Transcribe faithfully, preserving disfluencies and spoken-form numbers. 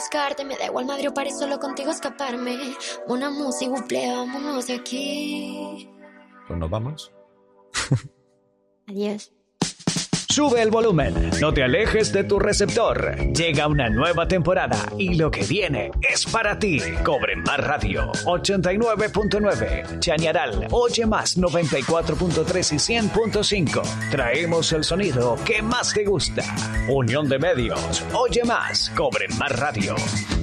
buscarte. Me da igual madre o paré solo contigo escaparme. Una música, buple, vámonos de aquí. Pues nos vamos. Adiós. Sube el volumen, no te alejes de tu receptor. Llega una nueva temporada y lo que viene es para ti. Cobre Más Radio ochenta y nueve punto nueve, Chañaral, Oye Más noventa y cuatro punto tres y cien punto cinco. Traemos el sonido que más te gusta. Unión de Medios, Oye Más, Cobre Más Radio.